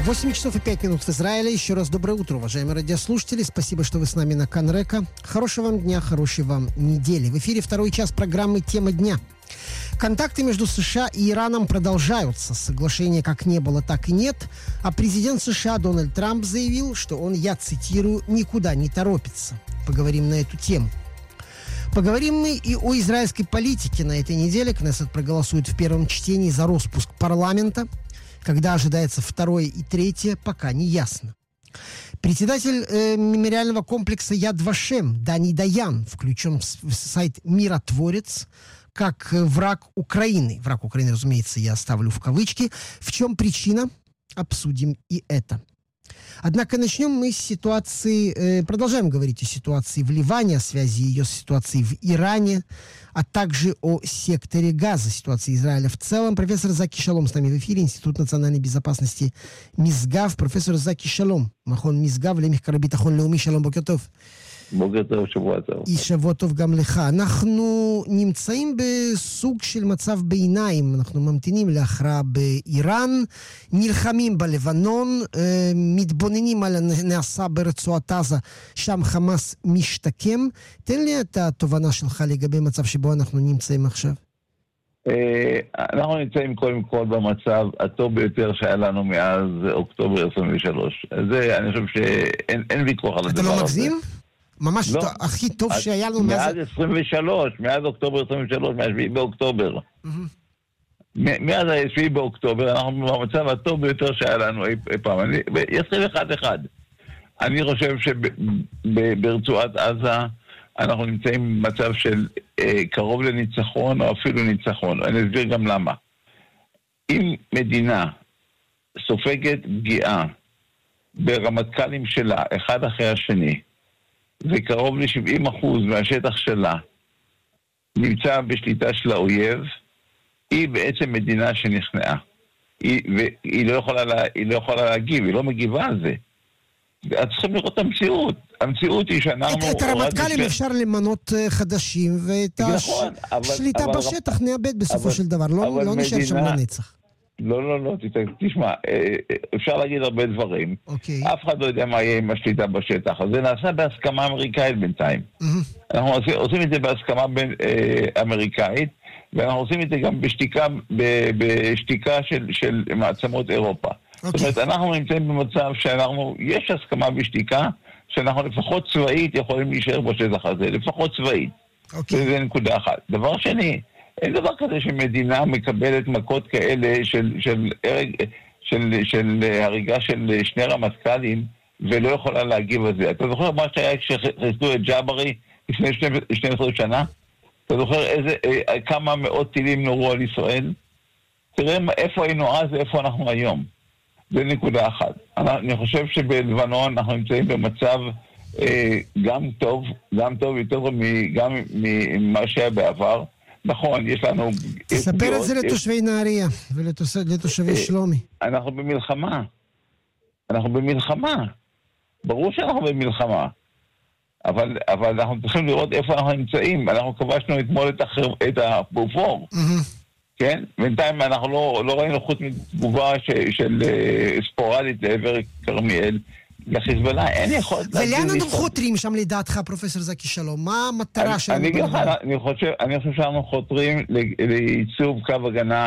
8 часов и 5 минут в Израиле. Еще раз доброе утро, уважаемые радиослушатели. Спасибо, что вы с нами на Канрека. Хорошего вам дня, хорошей вам недели. В эфире второй час программы «Тема дня». Контакты между США и Ираном продолжаются. Соглашения как не было, так и нет. А президент США Дональд Трамп заявил, что он, я цитирую, никуда не торопится. Поговорим на эту тему. Поговорим мы и о израильской политике. На этой неделе Кнессет проголосует в первом чтении за распуск парламента. Когда ожидается второе и третье, пока не ясно. Председатель мемориального комплекса Яд Вашем Дани Даян включен в сайт «Миротворец» как враг Украины. Враг Украины, разумеется, я ставлю в кавычки. В чем причина? Обсудим и это. Однако начнем мы с ситуации, продолжаем говорить о ситуации в Ливане, о связи ее с ситуацией в Иране, а также о секторе Газа, ситуации Израиля в целом. Профессор Заки Шалом с нами в эфире, Институт национальной безопасности Мисгав. Профессор Заки Шалом, Махон Мисгав, למחקר ביטחון לאומי, שלום, בוקר טוב. בוקר טוב, שבוע טוב. שבוע טוב גם לך. אנחנו נמצאים בסוג של מצב ביניים, אנחנו ממתינים להכרעה באיראן, נלחמים בלבנון, מתבוננים על הנעשה ברצועת עזה, שם חמאס משתקם. תן לי את התובנה שלך לגבי מצב שבו אנחנו נמצאים עכשיו. אנחנו נמצאים קודם כל במצב הטוב ביותר שהיה לנו מאז אוקטובר 23. זה, אני חושב שאין ויכוח על הדבר הזה. אתה לא מגזים? ממש לא. הכי טוב שהיה לנו מאז 23, מאז אוקטובר 23, מאז 7 באוקטובר. מאז 7 באוקטובר, אנחנו במצב הטוב ביותר שהיה לנו אי פעם. יתחיל אחד. אני חושב שברצועת עזה אנחנו נמצאים במצב של קרוב לניצחון או אפילו ניצחון. אני אסביר גם למה. אם מדינה סופגת פגיעה ברמטכ"לים שלה, אחד אחרי השני, וקרוב ל-70% מהשטח שלה נמצא בשליטה של האויב, היא בעצם מדינה שנכנעה. והיא לא יכולה להגיב, היא לא מגיבה על זה. אז צריכים לראות את המציאות. המציאות היא שאנחנו... את הרמטכ"לים אפשר למנות חדשים, ואת השליטה בשטח נאבד בסופו של דבר. לא נשאר שם לנצח. לא, תשמע, אפשר להגיד הרבה דברים. אף אחד לא יודע מה יהיה עם השליטה בשטח. אז זה נעשה בהסכמה אמריקאית בינתיים. אנחנו עושים את זה בהסכמה אמריקאית, ואנחנו עושים את זה גם בשתיקה של מעצמות אירופה. זאת אומרת, אנחנו נמצאים במצב יש הסכמה בשתיקה, שאנחנו לפחות צבאית יכולים להישאר בשטח הזה, לפחות צבאית. זה נקודה אחת. דבר שני, אין דבר כזה שמדינה מקבלת מכות כאלה של הריגה של שני רמטכ"לים ולא יכולה להגיב על זה. אתה זוכר מה שהיה כשחיסלו את ג'אברי לפני 12 שנה? אתה זוכר כמה מאות טילים נורו על ישראל? תראה איפה היינו אז ואיפה אנחנו היום. זה נקודה אחת. אני חושב שבלבנון אנחנו נמצאים במצב גם טוב יותר גם ממה שהיה בעבר. נכון, יש לנו... תספר את זה לתושבי נהריה ולתושבי שלומי. אנחנו במלחמה. ברור שאנחנו במלחמה. אבל אנחנו צריכים לראות איפה אנחנו נמצאים. אנחנו כבשנו אתמול את הבופור. כן? בינתיים אנחנו לא ראינו חוץ מתגובה של ספורדית לעבר כרמיאל. לחיזבאללה אין יכולת... ולאן אנחנו חותרים שם לדעתך, פרופסור זקי שלום? מה המטרה שלנו? אני חושב שאנחנו חותרים לעיצוב קו הגנה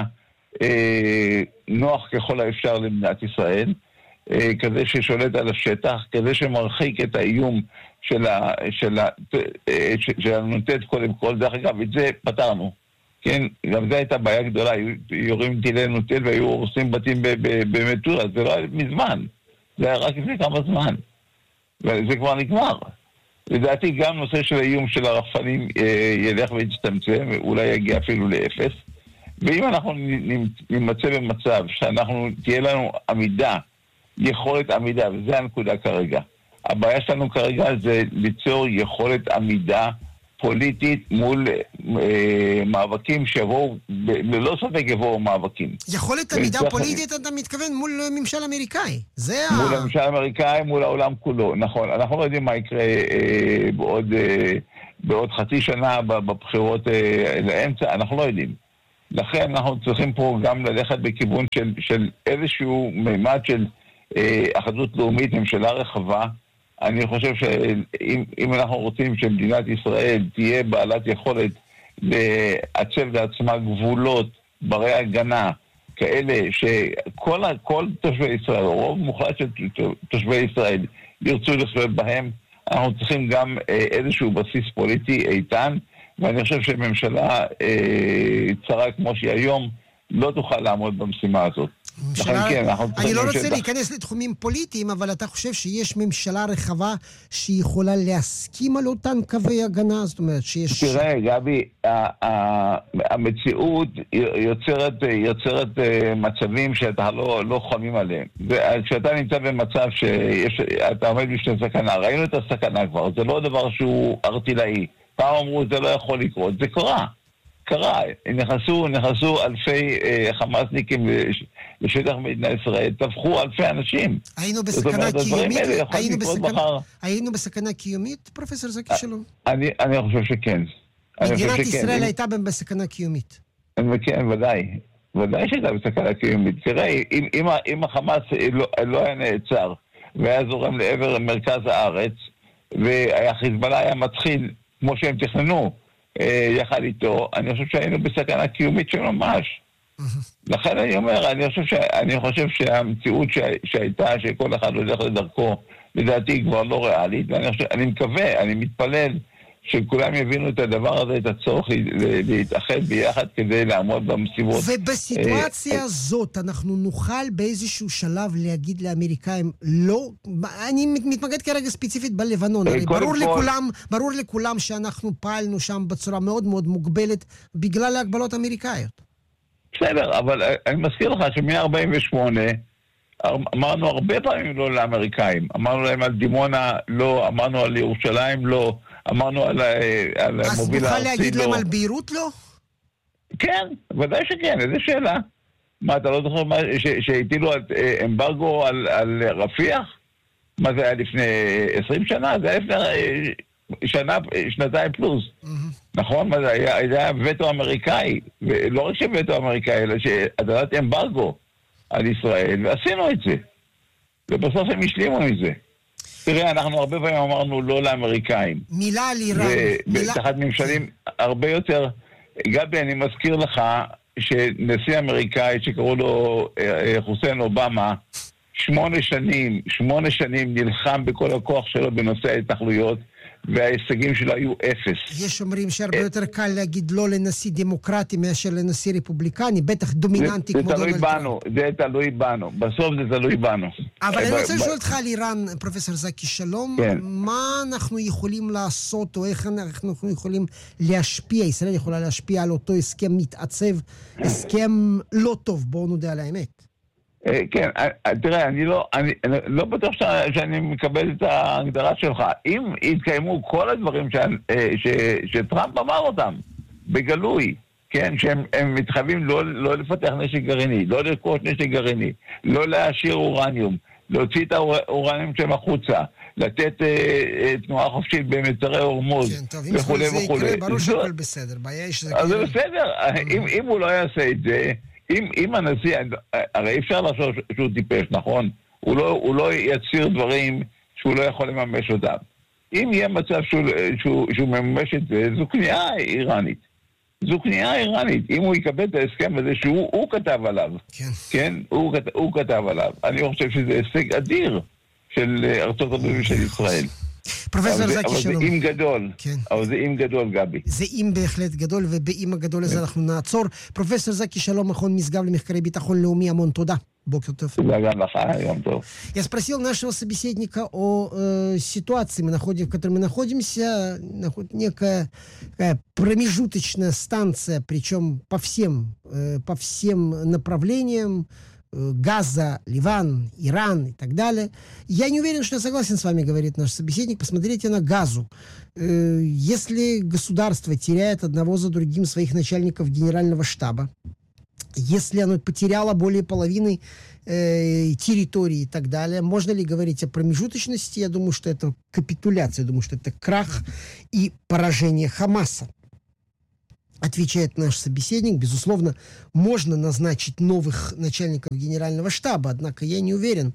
נוח ככל האפשר למדינת ישראל, כזה ששולט על השטח, כזה שמרחיק את האיום של הנוטט קודם כל. דרך אגב, את זה פתרנו. כן, גם זו הייתה בעיה גדולה, יורים טילי נוטל והיו הורסים בתים במטולה, זה לא היה מזמן. זה היה רק לפני כמה זמן. וזה כבר נגמר. לדעתי גם נושא של האיום של הרחפנים ילך ויצטמצם, אולי יגיע אפילו לאפס. ואם אנחנו נמצא במצב תהיה לנו עמידה, יכולת עמידה, וזה הנקודה כרגע. הבעיה שלנו כרגע זה ליצור יכולת עמידה פוליטית מול מאבקים שיבואו, ללא ספק יבואו מאבקים. יכולת עמידה פוליטית אתה מתכוון מול ממשל אמריקאי. מול הממשל האמריקאי, מול העולם כולו. נכון, אנחנו לא יודעים מה יקרה בעוד חצי שנה בבחירות לאמצע, אנחנו לא יודעים. לכן אנחנו צריכים פה גם ללכת בכיוון של איזשהו מימד של אחדות לאומית, ממשלה רחבה. אני חושב שאם אנחנו רוצים שמדינת ישראל תהיה בעלת יכולת לעצב לעצמה גבולות ברי הגנה, כאלה שכל תושבי ישראל, רוב מוחלט של תושבי ישראל, ירצו לחיות בהם, אנחנו צריכים גם איזשהו בסיס פוליטי איתן, ואני חושב שממשלה צרה כמו שהיא היום, לא תוכל לעמוד במשימה הזאת. אני לא רוצה להיכנס לתחומים פוליטיים, אבל אתה חושב שיש ממשלה רחבה שיכולה להסכים על אותן קווי הגנה? זאת אומרת שיש... תראה, גבי, המציאות יוצרת מצבים שאתה לא חולמים עליהם. כשאתה נמצא במצב שאתה עומד בשביל סכנה, ראינו את הסכנה כבר, זה לא דבר שהוא ארטילאי. פעם אמרו, זה לא יכול לקרות, זה קרה. נכנסו אלפי חמאסניקים לשטח מדינת ישראל, טבחו אלפי אנשים. היינו בסכנה קיומית, פרופסור זקי שלום? אני חושב שכן. מדינת ישראל הייתה בסכנה קיומית. כן, ודאי שהייתה בסכנה קיומית. תראה, אם החמאס לא היה נעצר, והיה זורם לעבר מרכז הארץ, והחיזבאללה היה מתחיל כמו שהם תכננו, יחד איתו, אני חושב שהיינו בסכנה קיומית של ממש. לכן אני חושב שהמציאות שהייתה, שכל אחד הולך לדרכו, לדעתי כבר לא ריאלית, ואני מקווה, אני מתפלל, שכולם יבינו את הדבר הזה, את הצורך להתאחד ביחד כדי לעמוד במשימות. ובסיטואציה הזאת אנחנו נוכל באיזשהו שלב להגיד לאמריקאים, לא, אני מתמקד כרגע ספציפית בלבנון, ברור לכולם שאנחנו פעלנו שם בצורה מאוד מאוד מוגבלת בגלל ההגבלות האמריקאיות. בסדר, אבל אני מזכיר לך שמ-48 אמרנו הרבה פעמים לא לאמריקאים, אמרנו להם על דימונה לא, אמרנו על ירושלים לא, אמרנו על המוביל הארצי לא. אז נוכל להגיד להם על ביירות לא? כן, ודאי שכן, איזה שאלה. מה, אתה לא זוכר שהטילו אמברגו על רפיח? מה זה היה לפני 20 שנה? זה היה לפני שנתיים פלוס. נכון? מה זה היה וטו אמריקאי, ולא רק שווטו אמריקאי, אלא שהטלת אמברגו על ישראל, ועשינו את זה. ובסוף הם השלימו מזה. תראה, אנחנו הרבה פעמים אמרנו לא לאמריקאים. מילה על איראן. ותחת ממשלים הרבה יותר... גבי, אני מזכיר לך שנשיא אמריקאי שקראו לו חוסיין אובמה, 8 שנים נלחם בכל הכוח שלו בנושא ההתנחלויות, וההישגים שלו היו 0. יש אומרים שהרבה יותר קל להגיד לא לנשיא דמוקרטי מאשר לנשיא רפובליקני, בטח דומיננטי כמו דונלד טראמפ. זה תלוי בנו, בסוף זה תלוי בנו. אבל אני רוצה לשאול אותך על איראן, פרופסור זקי שלום, מה אנחנו יכולים לעשות, או איך אנחנו יכולים להשפיע, ישראל יכולה להשפיע על אותו הסכם מתעצב, הסכם לא טוב, בואו נודה על האמת. כן, תראה, אני לא בטוח שאני מקבל את ההגדרה שלך. אם יתקיימו כל הדברים שטראמפ אמר אותם בגלוי, כן, שהם מתחייבים לא לפתח נשק גרעיני, לא לרכוש נשק גרעיני, לא להשאיר אורניום, להוציא את האורניום שלהם החוצה, לתת תנועה חופשית במצרי הורמוז, וכו' וכו'. ברור שהכל בסדר, בעיה יש... אז זה בסדר, אם הוא לא יעשה את זה, אם הנשיא, הרי אפשר לחשוב שהוא טיפש, נכון? הוא לא יציר דברים שהוא לא יכול לממש אותם. אם יהיה מצב שהוא מממש את זה, זו כניעה איראנית. אם הוא יקבל את ההסכם הזה שהוא כתב עליו. כן? הוא כתב עליו. אני חושב שזה הישג אדיר של ארצות הברית ושל ישראל. פרופסור זקי שלום. אבל זה עם גדול, גבי. זה עם בהחלט גדול, ובאם הגדול הזה אנחנו נעצור. פרופסור זקי שלום, מכון משגב למחקרי ביטחון לאומי, המון תודה. Бог готов. Я спросил нашего собеседника о ситуации, в которой мы находимся. Некая промежуточная станция, причем по всем направлениям. Газа, Ливан, Иран и так далее. Я не уверен, что я согласен с вами, говорит наш собеседник. Посмотрите на Газу. Если государство теряет одного за другим своих начальников генерального штаба, если оно потеряло более половины территории и так далее, можно ли говорить о промежуточности? Я думаю, что это капитуляция, я думаю, что это крах и поражение Хамаса. Отвечает наш собеседник, безусловно, можно назначить новых начальников генерального штаба, однако я не уверен,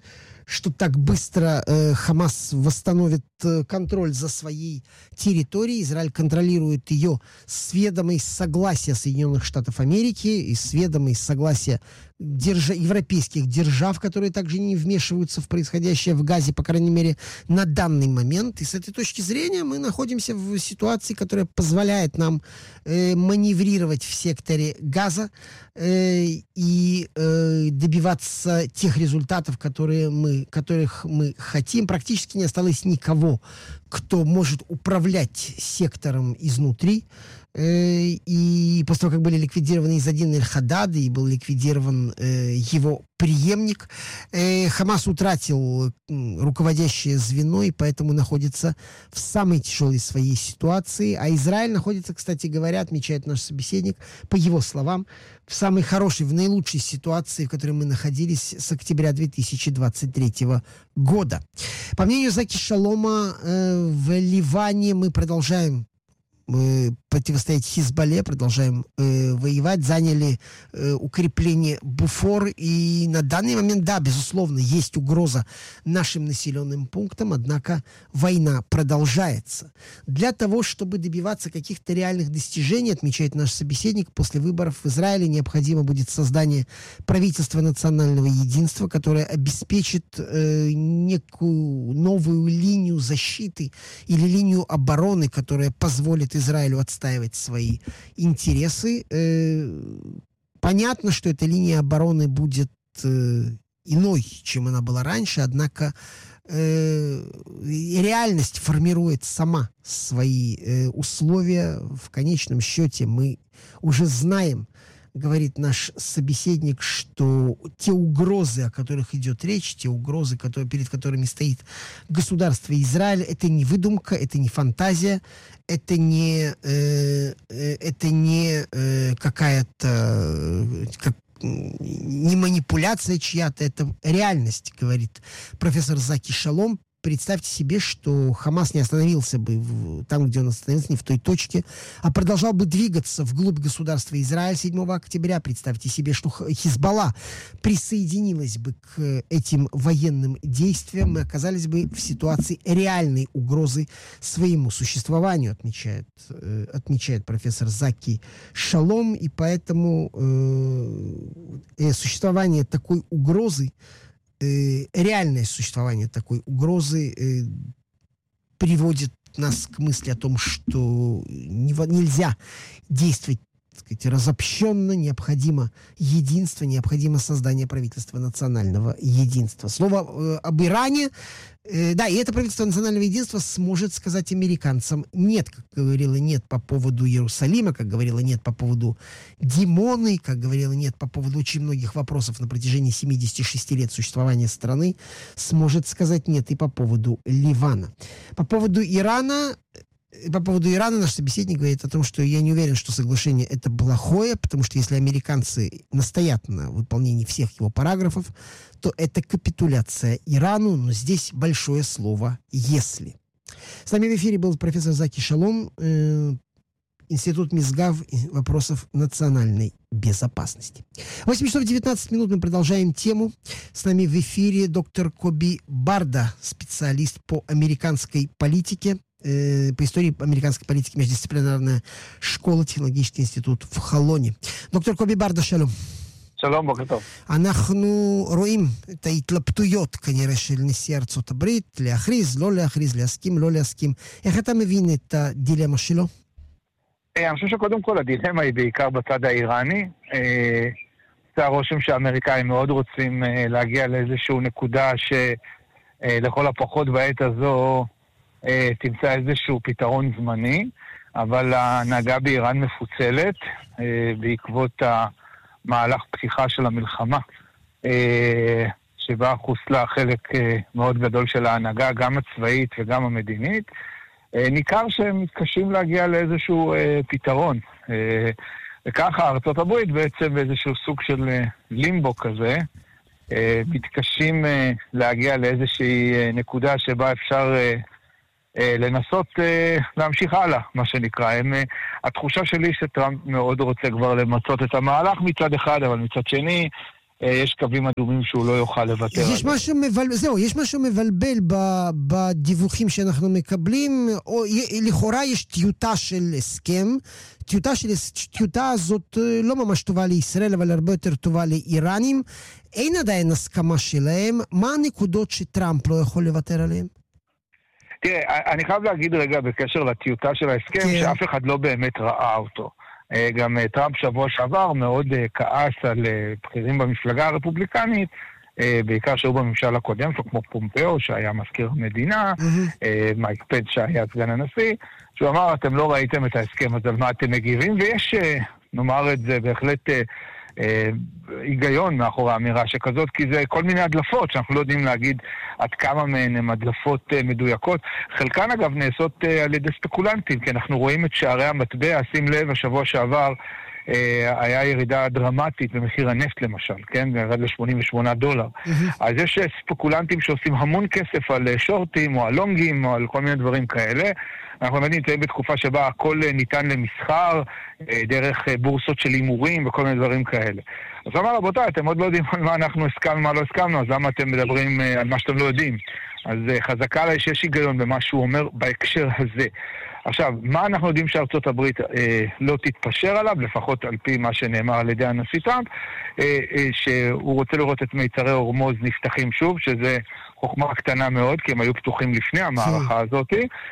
что так быстро Хамас восстановит контроль за своей территорией. Израиль контролирует ее с ведома и согласия Соединенных Штатов Америки и с ведома и согласия европейских держав, которые также не вмешиваются в происходящее в Газе, по крайней мере, на данный момент. И с этой точки зрения мы находимся в ситуации, которая позволяет нам маневрировать в секторе Газа и добиваться тех результатов, которых мы хотим. Практически не осталось никого, кто может управлять сектором изнутри. И после того, как были ликвидированы Иззадин эль-Хадад и был ликвидирован его преемник, Хамас утратил руководящее звено и поэтому находится в самой тяжелой своей ситуации. А Израиль находится, кстати говоря, отмечает наш собеседник, по его словам, в самой хорошей, в наилучшей ситуации, в которой мы находились с октября 2023 года. По мнению Заки Шалома, в Ливане мы продолжаем противостоять Хизбалле, продолжаем воевать, заняли укрепление Буфор, и на данный момент, да, безусловно, есть угроза нашим населенным пунктам, однако война продолжается. Для того, чтобы добиваться каких-то реальных достижений, отмечает наш собеседник, после выборов в Израиле необходимо будет создание правительства национального единства, которое обеспечит некую новую линию защиты или линию обороны, которая позволит Израилю отстаивать свои интересы. Понятно, что эта линия обороны будет иной, чем она была раньше, однако реальность формирует сама свои условия. В конечном счете мы уже знаем, говорит наш собеседник, что те угрозы, о которых идет речь, те угрозы, перед которыми стоит государство Израиль, это не выдумка, это не фантазия, это не какая-то не манипуляция чья-то, это реальность, говорит профессор Заки Шалом. Представьте себе, что Хамас не остановился бы там, где он остановился, не в той точке, а продолжал бы двигаться вглубь государства Израиль 7 октября. Представьте себе, что Хизбалла присоединилась бы к этим военным действиям. Мы оказались бы в ситуации реальной угрозы своему существованию, отмечает профессор Заки Шалом. И поэтому существование такой угрозы, реальное существование такой угрозы приводит нас к мысли о том, что нельзя действовать, так сказать, разобщенно, необходимо единство, необходимо создание правительства национального единства. Слово об Иране, да, и это правительство национального единства сможет сказать американцам нет, как говорила нет по поводу Иерусалима, как говорила нет по поводу Димоны, как говорила нет по поводу очень многих вопросов на протяжении 76 лет существования страны, сможет сказать нет и по поводу Ливана. По поводу Ирана наш собеседник говорит о том, что я не уверен, что соглашение это плохое, потому что если американцы настоят на выполнении всех его параграфов, то это капитуляция Ирану, но здесь большое слово «если». С нами в эфире был профессор Заки Шалом, Институт Мизгав вопросов национальной безопасности. 8 часов 19 минут мы продолжаем тему. С нами в эфире доктор Коби Барда, специалист по американской политике, по истории американской политики, междисциплинарная школа, технологический институт в Холоне. доктор Коби Барда, шалом. שלום, בוקר טוב. אנחנו רואים את ההתלבטויות כנראה של נשיא ארצות הברית, להכריז, לא להכריז, להסכים, לא להסכים. איך אתה מבין את הדילמה שלו? אני חושב שקודם כל הדילמה היא בעיקר בצד האיראני. זה הרושם שהאמריקאים מאוד רוצים להגיע לאיזשהו נקודה שלכל הפחות בעת הזו תמצא איזשהו פתרון זמני, אבל ההנהגה באיראן מפוצלת בעקבות מהלך פתיחה של המלחמה, שבה חוסלה חלק מאוד גדול של ההנהגה, גם הצבאית וגם המדינית. ניכר שהם מתקשים להגיע לאיזשהו פתרון. וככה ארצות הברית בעצם באיזשהו סוג של לימבו כזה, מתקשים להגיע לאיזושהי נקודה שבה אפשר לנסות להמשיך הלאה, מה שנקרא. התחושה שלי שטראמפ מאוד רוצה כבר למצות את המהלך מצד אחד, אבל מצד שני, יש קווים אדומים שהוא לא יוכל לוותר עליהם. יש משהו מבלבל בדיווחים שאנחנו מקבלים, או לכאורה יש טיוטה של הסכם, טיוטה הזאת לא ממש טובה לישראל, אבל הרבה יותר טובה לאיראנים, אין עדיין הסכמה שלהם, מה הנקודות שטראמפ לא יכול לוותר עליהם? תראה, אני חייב להגיד רגע בקשר לטיוטה של ההסכם, שאף אחד לא באמת ראה אותו. גם טראמפ שבוע שעבר מאוד כעס על בכירים במפלגה הרפובליקנית, בעיקר שהיו בממשל הקודם, כמו פומפאו, שהיה מזכיר המדינה, מייק פנס שהיה סגן הנשיא, שהוא אמר, אתם לא ראיתם את ההסכם הזה, על מה אתם מגיבים, ויש, נאמר את זה, בהחלט היגיון מאחורי האמירה שכזאת, כי זה כל מיני הדלפות שאנחנו לא יודעים להגיד עד כמה מהן הן הדלפות מדויקות. חלקן אגב נעשות על ידי ספקולנטים, כי אנחנו רואים את שערי המטבע, שים לב, השבוע שעבר היה ירידה דרמטית במחיר הנפט למשל, כן? ירד ל$88. אז יש ספקולנטים שעושים המון כסף על שורטים או על לונגים או על כל מיני דברים כאלה. אנחנו באמת נמצאים בתקופה שבה הכל ניתן למסחר, דרך בורסות של הימורים וכל מיני דברים כאלה. אז אמר, רבותיי, אתם עוד לא יודעים על מה אנחנו הסכמנו, מה לא הסכמנו, אז למה אתם מדברים על מה שאתם לא יודעים? אז חזקה עליי שיש היגיון במה שהוא אומר בהקשר הזה. עכשיו, מה אנחנו יודעים שארצות הברית לא תתפשר עליו, לפחות על פי מה שנאמר על ידי הנשיא טראמפ, שהוא רוצה לראות את מיצרי הורמוז נפתחים שוב, שזה חוכמה קטנה מאוד, כי הם היו פתוחים לפני המערכה הזאת,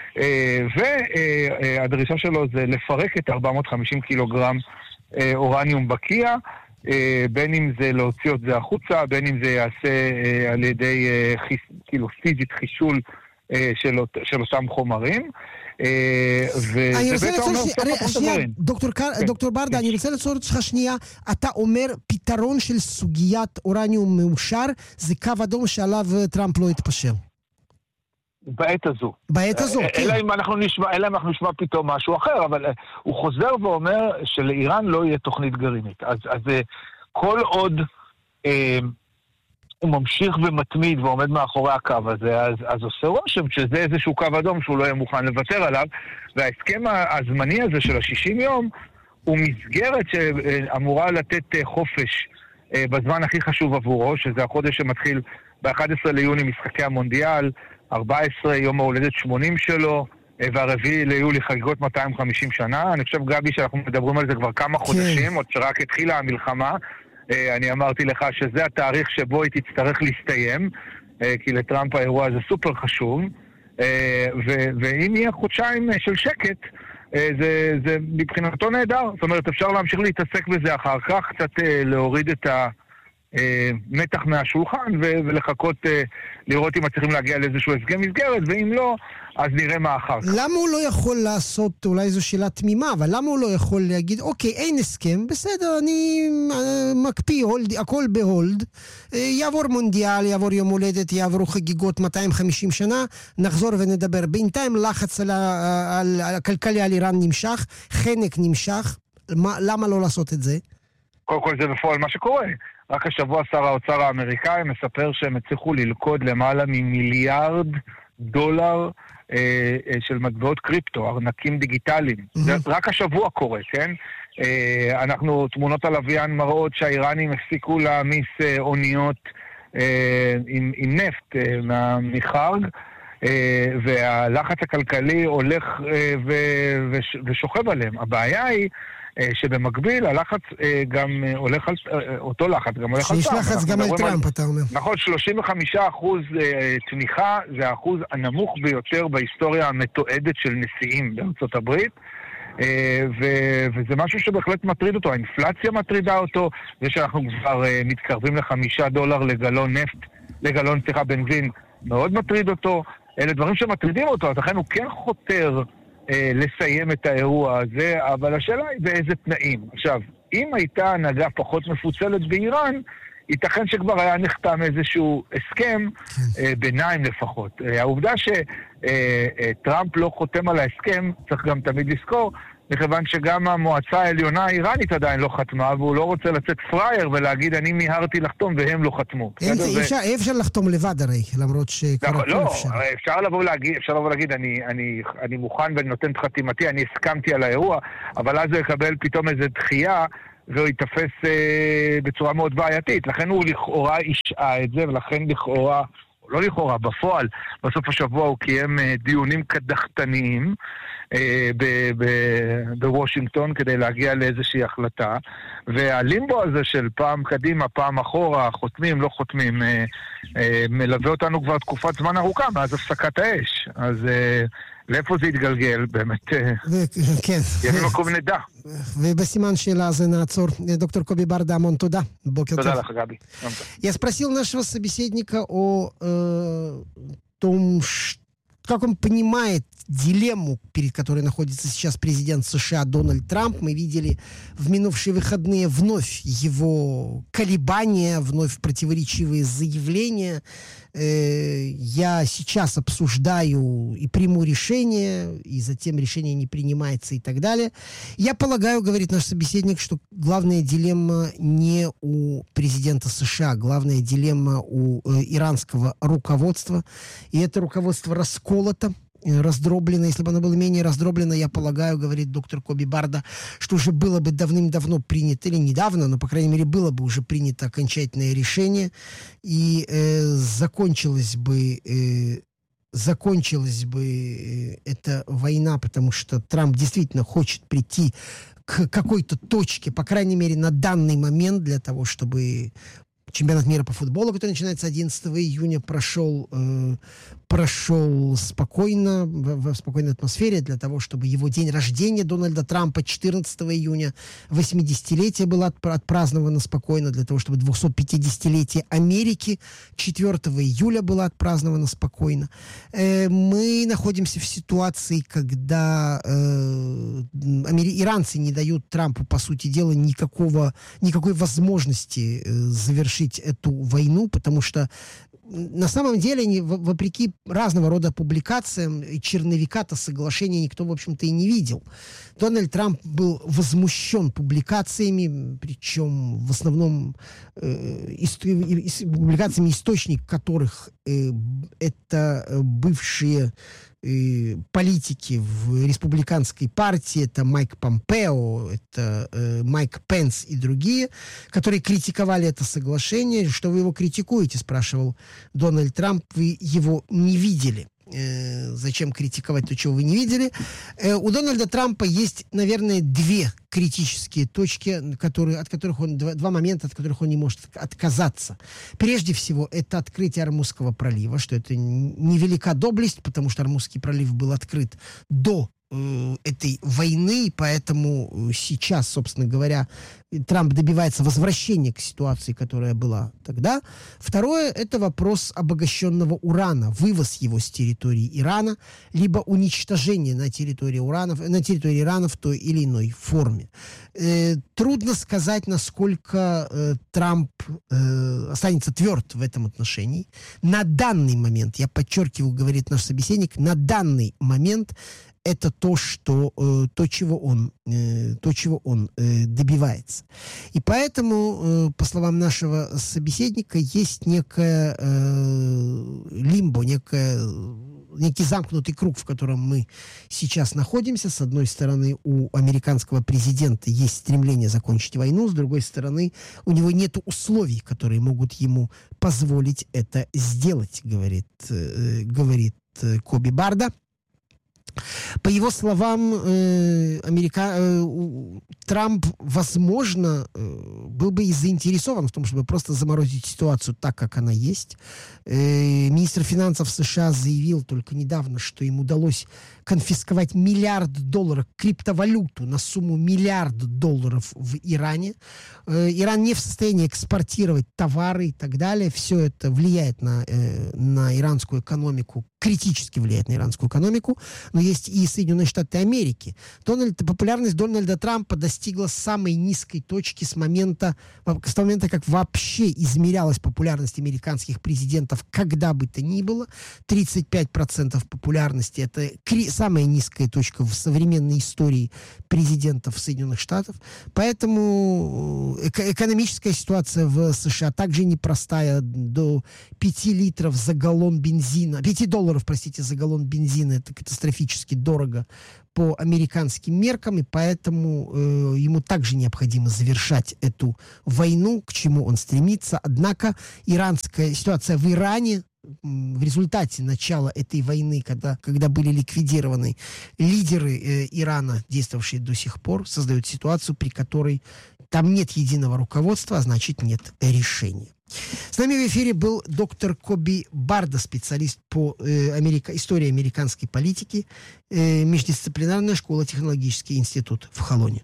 והדרישה שלו זה לפרק את 450 קילוגרם אורניום בקיע, בין אם זה להוציא את זה החוצה, בין אם זה יעשה על ידי פיזית חישול של אותם חומרים. אני רוצה דוקטור ברדה, אני רוצה לצור אותך שנייה, אתה אומר פתרון של סוגיית אורניום מאושר, זה קו אדום שעליו טראמפ לא יתפשר. בעת הזו. בעת הזו, כן. אלא אם אנחנו נשמע פתאום משהו אחר, אבל הוא חוזר ואומר שלאיראן לא יהיה תוכנית גרעינית. אז כל עוד הוא ממשיך ומתמיד ועומד מאחורי הקו הזה, אז עושה רושם שזה איזשהו קו אדום שהוא לא יהיה מוכן לוותר עליו, וההסכם הזמני הזה של ה-60 יום הוא מסגרת שאמורה לתת חופש בזמן הכי חשוב עבורו, שזה החודש שמתחיל ב-11 ליוני משחקי המונדיאל, 14 יום ההולדת 80 שלו, והרביעי ליולי חגיגות 250 שנה. אני חושב, גבי, שאנחנו מדברים על זה כבר כמה חודשים, עוד שרק התחילה המלחמה. אני אמרתי לך שזה התאריך שבו היא תצטרך להסתיים, כי לטראמפ האירוע הזה סופר חשוב, ואם יהיה חודשיים של שקט, זה מבחינתו נהדר. זאת אומרת, אפשר להמשיך להתעסק בזה אחר כך, קצת להוריד את המתח מהשולחן ולחכות לראות אם מצליחים להגיע לאיזשהו הסכם מסגרת, ואם לא, אז נראה מה אחר כך. למה הוא לא יכול לעשות, אולי זו שאלה תמימה, אבל למה הוא לא יכול להגיד, אוקיי, אין הסכם, בסדר, אני מקפיא הכל בהולד, יעבור מונדיאל, יעבור יום הולדת, יעברו חגיגות 250 שנה, נחזור ונדבר. בינתיים לחץ על הכלכלי על איראן נמשך, חנק נמשך, למה לא לעשות את זה? קודם כל זה בפועל מה שקורה. רק השבוע שר האוצר האמריקאי מספר שהם הצליחו ללכוד למעלה ממיליארד דולר של מטבעות קריפטו, ארנקים דיגיטליים. זה רק השבוע קורה, כן? אנחנו, תמונות הלוויין מראות שהאיראנים הפסיקו להעמיס אוניות עם נפט מחרג, והלחץ הכלכלי הולך ושוכב עליהם. הבעיה היא שבמקביל הלחץ גם הולך על אותו לחץ, גם הולך על שיש לחץ גם על טראמפ, אתה אומר. נכון, 35% תמיכה זה האחוז הנמוך ביותר בהיסטוריה המתועדת של נשיאים בארצות הברית, וזה משהו שבהחלט מטריד אותו. האינפלציה מטרידה אותו, זה שאנחנו כבר מתקרבים $5 לגלון נפט, לגלון בנזין, מאוד מטריד אותו. אלה דברים שמטרידים אותו, אז לכן הוא כן חותר לסיים את האירוע הזה, אבל השאלה היא באיזה תנאים. עכשיו, אם הייתה הנהגה פחות מפוצלת באיראן, ייתכן שכבר היה נחתם איזשהו הסכם, ביניים לפחות. העובדה שטראמפ לא חותם על ההסכם, צריך גם תמיד לזכור, מכיוון שגם המועצה העליונה האיראנית עדיין לא חתמה, והוא לא רוצה לצאת פרייר ולהגיד, אני מיהרתי לחתום והם לא חתמו. אי אפשר לחתום לבד הרי, למרות שכבר לא, אפשר לבוא להגיד, אני מוכן ואני נותן את חתימתי, אני הסכמתי על האירוע, אבל אז הוא יקבל פתאום איזו דחייה, והוא ייתפס בצורה מאוד בעייתית. לכן הוא לכאורה השעה את זה, ולכן לכאורה, לא לכאורה, בפועל, בסוף השבוע הוא קיים דיונים קדחתניים בוושינגטון כדי להגיע לאיזושהי החלטה, והלימבו הזה של פעם קדימה, פעם אחורה, חותמים, לא חותמים, מלווה אותנו כבר תקופת זמן ארוכה מאז הפסקת האש. אז לאיפה זה יתגלגל? באמת, כן. ימים מקום נדע. ובסימן שאלה זה нацор. Доктор Коби Барда, המון תודה. תודה לך, גבי. Я спросил нашего собеседника о том, как он понимает дилемму, перед которой находится сейчас президент США Дональд Трамп. Мы видели в минувшие выходные вновь его колебания, вновь противоречивые заявления. Я сейчас обсуждаю и приму решение, и затем решение не принимается и так далее. Я полагаю, говорит наш собеседник, что главная дилемма не у президента США, главная дилемма у иранского руководства. И это руководство расколото, раздроблено. Если бы оно было менее раздроблено, я полагаю, говорит доктор Коби Барда, что уже было бы давным-давно принято, или недавно, но, по крайней мере, было бы уже принято окончательное решение, и закончилась бы эта война, потому что Трамп действительно хочет прийти к какой-то точке, по крайней мере, на данный момент, для того, чтобы чемпионат мира по футболу, который начинается 11 июня, прошел спокойно, в спокойной атмосфере, для того, чтобы его день рождения Дональда Трампа 14 июня, 80-летие было отпраздновано спокойно, для того, чтобы 250-летие Америки 4 июля было отпраздновано спокойно. Мы находимся в ситуации, когда иранцы не дают Трампу, по сути дела, никакой возможности завершить эту войну, потому что на самом деле, вопреки разного рода публикациям, черновика-то соглашения никто, в общем-то, и не видел. Дональд Трамп был возмущен публикациями, причем в основном публикациями, источник которых это бывшие политики в республиканской партии, это Майк Помпео, это Майк Пенс и другие, которые критиковали это соглашение. Что вы его критикуете, спрашивал Дональд Трамп, вы его не видели. Зачем критиковать то, чего вы не видели? У Дональда Трампа есть, наверное, две критические точки, два момента, от которых он не может отказаться. Прежде всего, это открытие Ормузского пролива, что это невелика доблесть, потому что Ормузский пролив был открыт до этой войны, и поэтому сейчас, собственно говоря, Трамп добивается возвращения к ситуации, которая была тогда. Второе, это вопрос обогащенного урана, вывоз его с территории Ирана, либо уничтожение на территории Ирана в той или иной форме. Трудно сказать, насколько Трамп останется тверд в этом отношении. На данный момент, я подчеркиваю, говорит наш собеседник, на данный момент это то, чего он добивается. И поэтому, по словам нашего собеседника, есть некое лимбо, некий замкнутый круг, в котором мы сейчас находимся. С одной стороны, у американского президента есть стремление закончить войну, с другой стороны, у него нет условий, которые могут ему позволить это сделать, говорит Коби Барда. По его словам, Трамп, возможно, был бы и заинтересован в том, чтобы просто заморозить ситуацию так, как она есть. Министр финансов США заявил только недавно, что им удалось конфисковать $1 миллиард криптовалюту на сумму $1 миллиард в Иране. Иран не в состоянии экспортировать товары и так далее. Все это влияет на иранскую экономику, критически влияет на иранскую экономику. Но есть и Соединенные Штаты Америки. Популярность Дональда Трампа достигла самой низкой точки с момента, как вообще измерялась популярность американских президентов, когда бы то ни было. 35% популярности — это самая низкая точка в современной истории президентов Соединенных Штатов. Поэтому экономическая ситуация в США также непростая. До 5 литров за галлон бензина, $5, за галлон бензина — это катастрофически дорого по американским меркам, и поэтому ему также необходимо завершать эту войну, к чему он стремится. Однако иранская ситуация в Иране в результате начала этой войны, когда были ликвидированы лидеры Ирана, действовавшие до сих пор, создает ситуацию, при которой там нет единого руководства, а значит нет решения. С нами в эфире был доктор Коби Барда, специалист по истории американской политики, Междисциплинарная школа «Технологический институт» в Холоне.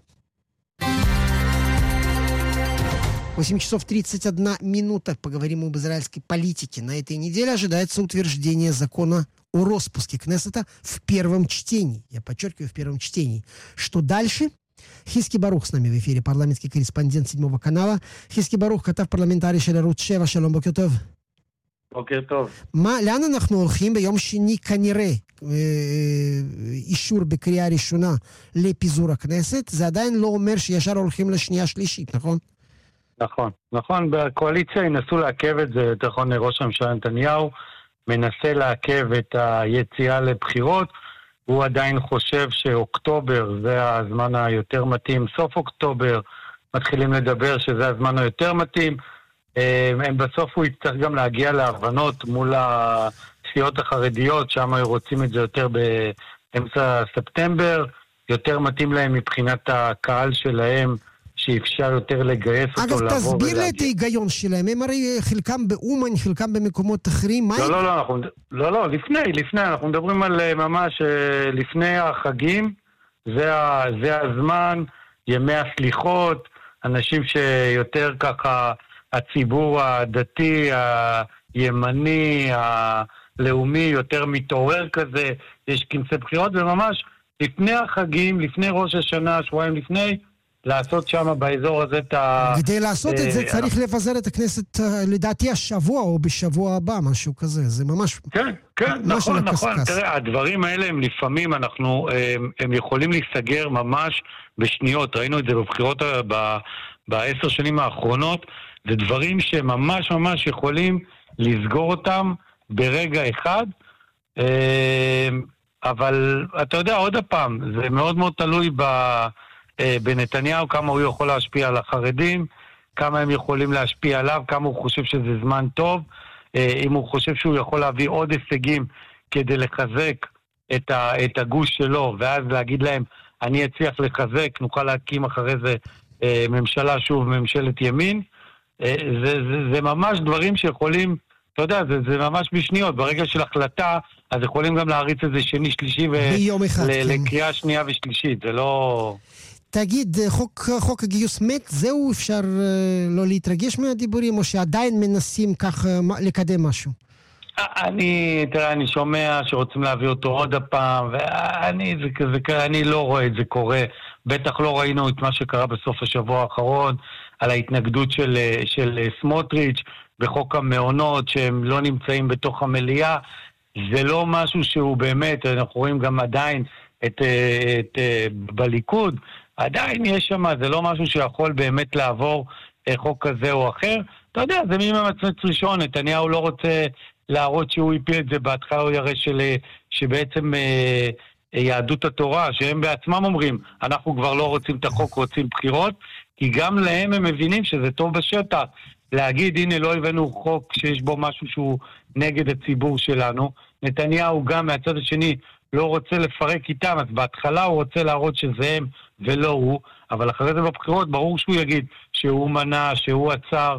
8 часов 31 минута. Поговорим об израильской политике. На этой неделе ожидается утверждение закона о распуске Кнессета в первом чтении. Я подчеркиваю, в первом чтении. Что дальше? Хиски Барух с нами в эфире, парламентский корреспондент 7 канала. Хиски Барух, כתב פרלמנטרי של ערוץ 7, שלום, בוקר טוב. בוקר טוב. לאן אנחנו הולכים? ביום שני כנראה אישור בקריאה ראשונה לפיזור הכנסת. זה עדיין לא אומר שישר הולכים לשנייה שלישית, נכון? נכון. בקואליציה ינסו לעכב את זה, יותר נכון ראש הממשלה נתניהו מנסה לעכב את היציאה לבחירות. הוא עדיין חושב שאוקטובר זה הזמן היותר מתאים, סוף אוקטובר מתחילים לדבר שזה הזמן היותר מתאים. בסוף הוא יצטרך גם להגיע להבנות מול הסיעות החרדיות, שם רוצים את זה יותר באמצע ספטמבר, יותר מתאים להם מבחינת הקהל שלהם, שאפשר יותר לגייס אותו לעבור. אגב, תסביר לי את ההיגיון שלהם. הם הרי חלקם באומן, חלקם במקומות אחרים. לא, לפני. אנחנו מדברים על ממש לפני החגים. זה הזמן, ימי הסליחות, אנשים שיותר ככה, הציבור הדתי, הימני, הלאומי, יותר מתעורר כזה. יש כנסי בחירות, וממש לפני החגים, לפני ראש השנה, שבועיים לפני, לעשות שם באזור הזה את כדי לעשות את זה צריך לפזר את הכנסת לדעתי השבוע או בשבוע הבא, משהו כזה. זה ממש... כן, נכון. תראה, הדברים האלה הם לפעמים, הם יכולים להיסגר ממש בשניות. ראינו את זה בבחירות ב10 שנים האחרונות. זה דברים שממש ממש יכולים לסגור אותם ברגע אחד. אבל אתה יודע, עוד הפעם, זה מאוד מאוד תלוי בנתניהו, כמה הוא יכול להשפיע על החרדים, כמה הם יכולים להשפיע עליו, כמה הוא חושב שזה זמן טוב, אם הוא חושב שהוא יכול להביא עוד הישגים כדי לחזק את הגוש שלו, ואז להגיד להם, אני אצליח לחזק, נוכל להקים אחרי זה ממשלה, שוב ממשלת ימין. זה ממש דברים שיכולים, אתה יודע, זה ממש בשניות, ברגע של החלטה, אז יכולים גם להריץ את זה שני, שלישי, לקריאה שנייה ושלישית, זה לא... תגיד, חוק הגיוס מת, זהו אפשר לא להתרגש מהדיבורים, או שעדיין מנסים כך לקדם משהו? אני שומע שרוצים להביא אותו עוד הפעם, ואני לא רואה את זה קורה. בטח לא ראינו את מה שקרה בסוף השבוע האחרון, על ההתנגדות של סמוטריץ' בחוק המעונות, שהם לא נמצאים בתוך המליאה. זה לא משהו שהוא באמת, אנחנו רואים גם עדיין בליכוד, עדיין יש שם, זה לא משהו שיכול באמת לעבור חוק כזה או אחר. אתה יודע, זה מי ממצמץ ראשון, נתניהו לא רוצה להראות שהוא יפיל את זה בהתחלה, הוא יראה שבעצם יהדות התורה, שהם בעצמם אומרים, אנחנו כבר לא רוצים את החוק, רוצים בחירות, כי גם להם הם מבינים שזה טוב בשטח, להגיד, הנה לא הבאנו חוק שיש בו משהו שהוא נגד הציבור שלנו. נתניהו גם מהצד השני לא רוצה לפרק איתם, אז בהתחלה הוא רוצה להראות שזה הם ולא הוא, אבל אחרי זה בבחירות ברור שהוא יגיד שהוא מנע, שהוא עצר,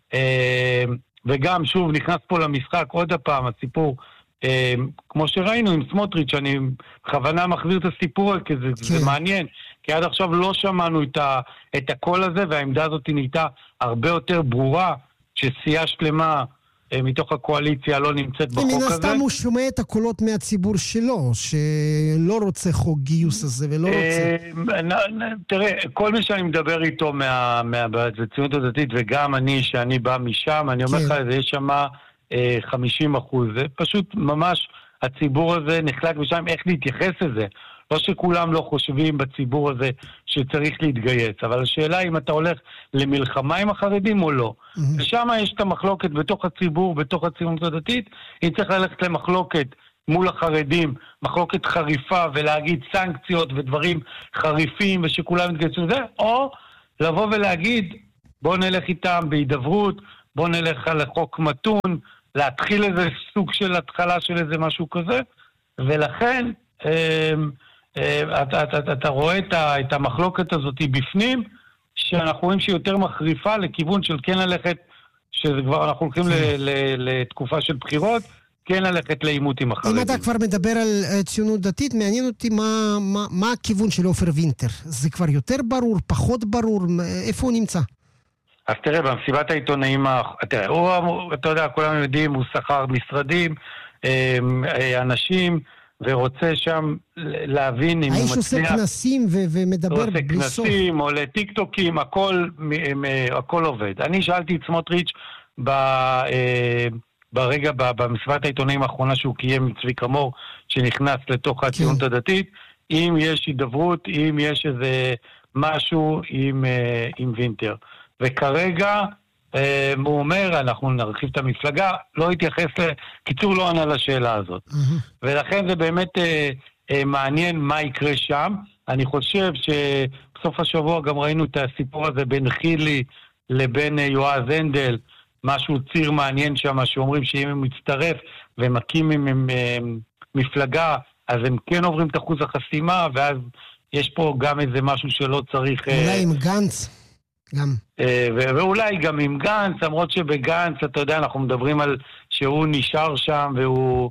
וגם שוב נכנס פה למשחק עוד הפעם הסיפור, כמו שראינו עם סמוטריץ', אני בכוונה מחזיר את הסיפור כי זה מעניין, כי עד עכשיו לא שמענו את הקול הזה, והעמדה הזאת נהייתה הרבה יותר ברורה, שסיעה שלמה מתוך הקואליציה לא נמצאת בחוק הזה. מן הסתם הוא שומע את הקולות מהציבור שלו, שלא רוצה חוק גיוס הזה ולא רוצה... תראה, כל מי שאני מדבר איתו מהציונות הדתית, וגם אני, שאני בא משם, אני אומר לך, יש שם 50%. זה פשוט ממש, הציבור הזה נחלק משם, איך להתייחס לזה. לא שכולם לא חושבים בציבור הזה שצריך להתגייס, אבל השאלה אם אתה הולך למלחמה עם החרדים או לא. ושם יש את המחלוקת בתוך הציבור, בתוך הציונות הדתית, אם צריך ללכת למחלוקת מול החרדים, מחלוקת חריפה, ולהגיד סנקציות ודברים חריפים, ושכולם יתגייסו לזה, או לבוא ולהגיד, בוא נלך איתם בהידברות, בוא נלך על חוק מתון, להתחיל איזה סוג של התחלה של איזה משהו כזה, ולכן אתה רואה את המחלוקת הזאת בפנים, שאנחנו רואים שהיא יותר מחריפה לכיוון של כן ללכת, שזה כבר אנחנו הולכים לתקופה של בחירות, כן ללכת לעימות עם החרדים. אם אתה כבר מדבר על ציונות דתית, מעניין אותי מה הכיוון של עופר וינטר. זה כבר יותר ברור, פחות ברור, איפה הוא נמצא? אז תראה, במסיבת העיתונאים, אתה יודע, כולם יודעים, הוא שכר משרדים, אנשים, ורוצה שם להבין אם הוא מצליח... האיש עושה כנסים ומדבר בלי סוף. עושה כנסים, עולה טיקטוקים, הכל עובד. אני שאלתי את סמוטריץ' ברגע, במסיבת העיתונאים האחרונה שהוא קיים צביקה מור, שנכנס לתוך הציונות הדתית, אם יש הידברות, אם יש איזה משהו עם וינטר. וכרגע הוא אומר, אנחנו נרחיב את המפלגה, לא התייחס קיצור לא ענה לשאלה הזאת. ולכן זה באמת מעניין מה יקרה שם. אני חושב שבסוף השבוע גם ראינו את הסיפור הזה בין חילי לבין יועז הנדל, משהו ציר מעניין שם, שאומרים שאם הם מצטרף ומקים עם מפלגה, אז הם כן עוברים את אחוז החסימה, ואז יש פה גם איזה משהו שלא צריך... אולי עם גנץ. גם. ואולי גם עם גנץ, למרות שבגנץ, אתה יודע, אנחנו מדברים על שהוא נשאר שם, והוא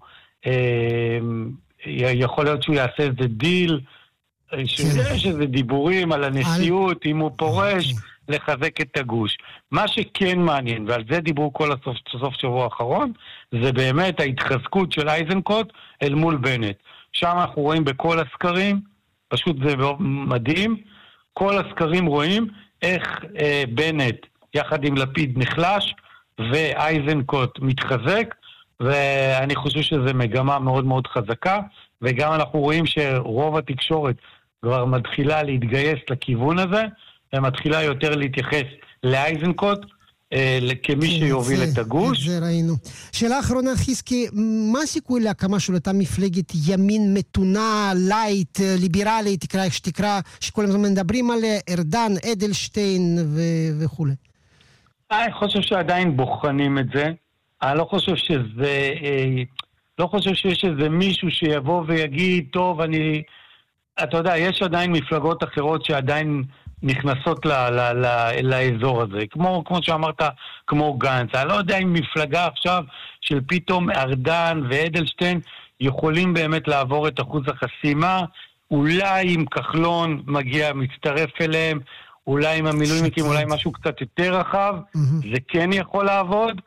יכול להיות שהוא יעשה איזה דיל, שיש איזה דיבורים על הנשיאות, אם הוא פורש, לחזק את הגוש. מה שכן מעניין, ועל זה דיברו כל הסוף שבוע האחרון, זה באמת ההתחזקות של אייזנקוט אל מול בנט. שם אנחנו רואים בכל הסקרים, פשוט זה מדהים, כל הסקרים רואים איך בנט יחד עם לפיד נחלש ואייזנקוט מתחזק, ואני חושב שזו מגמה מאוד מאוד חזקה, וגם אנחנו רואים שרוב התקשורת כבר מתחילה להתגייס לכיוון הזה, ומתחילה יותר להתייחס לאייזנקוט כמי שיוביל את הגוש. זה ראינו. שאלה אחרונה, חיסקי, מה הסיכוי להקמה של אותה מפלגת ימין מתונה, לייט, ליברלית, תקרא איך שתקרא, שכל הזמן מדברים עליה, ארדן, אדלשטיין וכו'? אני חושב שעדיין בוחנים את זה. אני לא חושב שזה... לא חושב שיש איזה מישהו שיבוא ויגיד, טוב, אתה יודע, יש עדיין מפלגות אחרות שעדיין נכנסות לאזור הזה. כמו שאמרת, כמו גנץ. אני לא יודע אם מפלגה עכשיו של פתאום ארדן ואדלשטיין יכולים באמת לעבור את אחוז החסימה. אולי אם כחלון מגיע, מצטרף אליהם, אולי עם המילואימניקים, אולי משהו קצת יותר רחב, זה כן יכול לעבוד.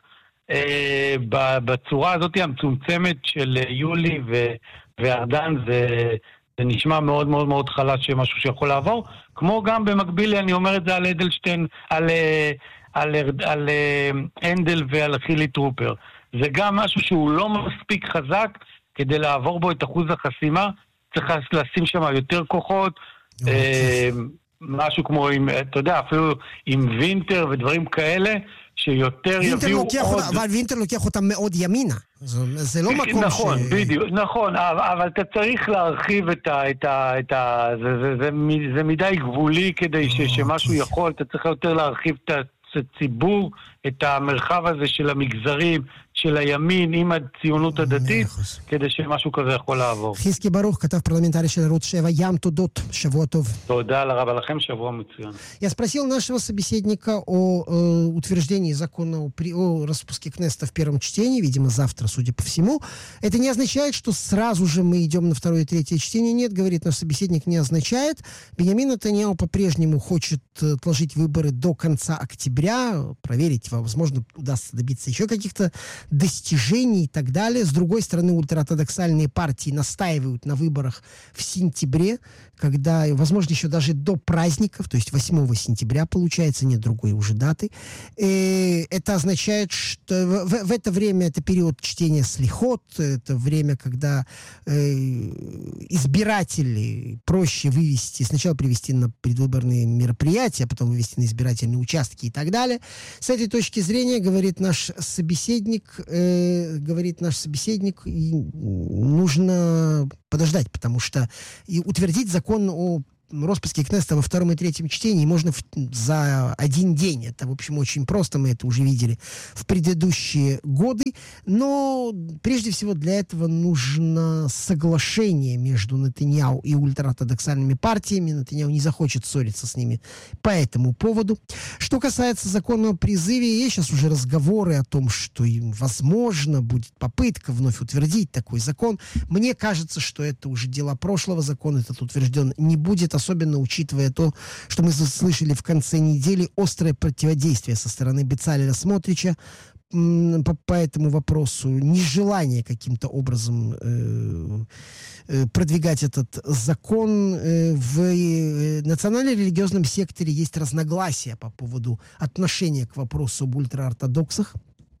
בצורה הזאת המצומצמת של יולי וארדן זה נשמע מאוד מאוד מאוד חלש שמשהו שיכול לעבור, כמו גם במקביל אני אומר את זה על אדלשטיין, על הנדל ועל חילי טרופר. זה גם משהו שהוא לא מספיק חזק כדי לעבור בו את אחוז החסימה, צריך לשים שם יותר כוחות, משהו כמו, אתה יודע, אפילו עם וינטר ודברים כאלה, שיותר יביאו עוד... אבל וינטר לוקח אותם מאוד ימינה. זה לא מקום נכון, בדיוק, נכון, אבל אתה צריך להרחיב זה מדי גבולי כדי שמשהו יכול, אתה צריך יותר להרחיב את הציבור, את המרחב הזה של המגזרים, של הימין עם הציונות הדתית, כדי שמשהו כזה יכול לעבור. חיסקי ברוך, כתב פרלמентари של ערוץ 7, ям תודות, שבוע טוב. תודה רבה לכם, שבוע מצוין. Я спросил нашего собеседника о утверждении закона о распуске Кнессета в первом чтении, видимо, завтра, судя по всему. Это не означает, что сразу же мы идем на второе и третье чтение. Нет, говорит наш собеседник, не означает. Беньямин Нетаньяху по-прежнему хочет отложить выборы до конца октября, проверить, возможно, удастся добиться еще каких-то достижений и так далее. С другой стороны, ультраортодоксальные партии настаивают на выборах в сентябре, когда, возможно, еще даже до праздников, то есть 8 сентября, получается, нет другой уже даты. Это означает, что в это время, это период чтения слихот, это время, когда избиратели проще вывести, сначала привести на предвыборные мероприятия, а потом вывести на избирательные участки и так далее. С этой точки зрения, говорит наш собеседник, говорит наш собеседник, нужно подождать, потому что и утвердить закон о распуске Кнессета во втором и третьем чтении можно за один день. Это, в общем, очень просто. Мы это уже видели в предыдущие годы. Но, прежде всего, для этого нужно соглашение между Нетаньяху и ультраортодоксальными партиями. Нетаньяху не захочет ссориться с ними по этому поводу. Что касается закона о призыве, есть сейчас уже разговоры о том, что, возможно, будет попытка вновь утвердить такой закон. Мне кажется, что это уже дело прошлого. Закон этот утвержден не будет, особенно учитывая то, что мы слышали в конце недели, острое противодействие со стороны Бецалеля Смотрича по этому вопросу, нежелание каким-то образом продвигать этот закон. В национально-религиозном секторе есть разногласия по поводу отношения к вопросу об ультраортодоксах.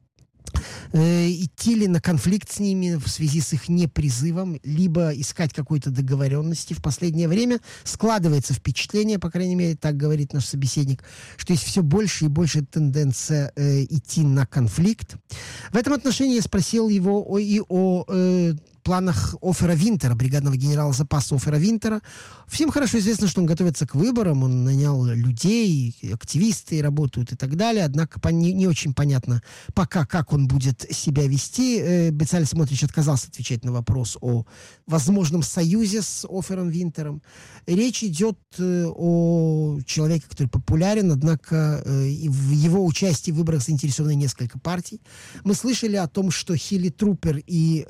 Идти ли на конфликт с ними в связи с их непризывом, либо искать какой-то договоренности. В последнее время складывается впечатление, по крайней мере, так говорит наш собеседник, что есть все больше и больше тенденция идти на конфликт. В этом отношении я спросил его о планах Офера Винтера, бригадного генерала запаса Офера Винтера. Всем хорошо известно, что он готовится к выборам, он нанял людей, активисты работают и так далее, однако не очень понятно пока, как он будет себя вести. Бецалель Смотрич отказался отвечать на вопрос о возможном союзе с Офером Винтером. Речь идет о человеке, который популярен, однако в его участии в выборах заинтересованы несколько партий. Мы слышали о том, что Хилли Трупер и